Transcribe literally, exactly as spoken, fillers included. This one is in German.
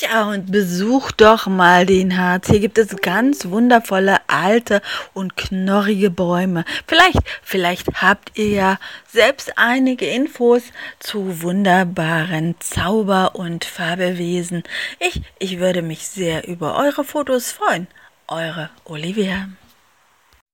Ja, und besucht doch mal den Harz. Hier gibt es ganz wundervolle alte und knorrige Bäume. Vielleicht, vielleicht habt ihr ja selbst einige Infos zu wunderbaren Zauber- und Fabelwesen. Ich, ich würde mich sehr über eure Fotos freuen. Eure Olivia.